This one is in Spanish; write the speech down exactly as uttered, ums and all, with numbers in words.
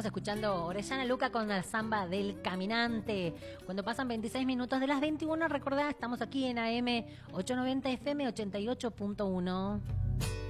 escuchando Orellana Luca con la samba del caminante. Cuando pasan veintiséis minutos de las veintiuno, recordá, estamos aquí en A M ochocientos noventa F M ochenta y ocho punto uno.